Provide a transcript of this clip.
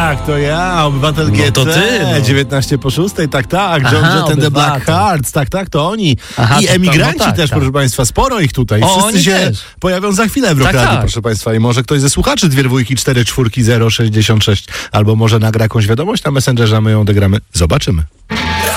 Tak, to ja, obywatel No GT, to ty, no. 19 po 6, tak, John Aha, Jett and the Black obywatel. Hearts, tak, to oni. Aha, I to emigranci no tak, też, tak. proszę państwa, sporo ich tutaj. O, Wszyscy oni się też. pojawią za chwilę w Rock Tak, Radio, tak. proszę państwa. I może ktoś ze słuchaczy 2 dwójki 4 czwórki 066, albo może nagra jakąś wiadomość na Messengerze, a my ją odegramy. Zobaczymy.